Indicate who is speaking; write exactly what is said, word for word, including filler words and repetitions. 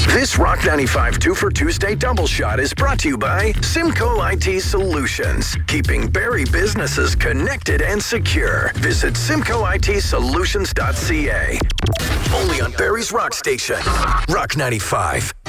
Speaker 1: This Rock ninety-five two for Tuesday double shot is brought to you by Simco I T Solutions, keeping Barrie businesses connected and secure. Visit simco I T solutions dot c a. Only on Barrie's Rock Station, Rock ninety-five.